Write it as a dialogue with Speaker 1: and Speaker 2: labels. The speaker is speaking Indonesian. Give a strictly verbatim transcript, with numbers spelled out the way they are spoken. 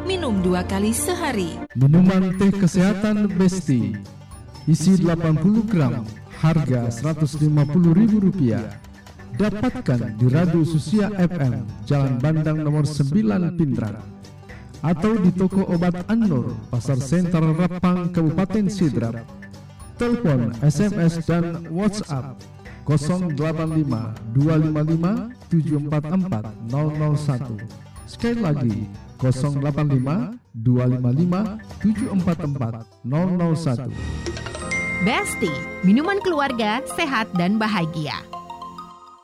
Speaker 1: minum dua kali sehari.
Speaker 2: Minuman teh kesehatan Besti, isi delapan puluh gram, harga seratus lima puluh ribu rupiah. Dapatkan di Radio Susia F M, Jalan Bandang nomor sembilan Pindrang, atau di toko obat An-Nur, Pasar Sentral Rapang, Kabupaten Sidrap. Telepon, S M S dan WhatsApp nol delapan lima dua lima lima tujuh empat empat nol nol satu. Sekali lagi nol delapan lima dua lima lima tujuh empat empat nol nol satu.
Speaker 3: Besti, minuman keluarga sehat dan bahagia.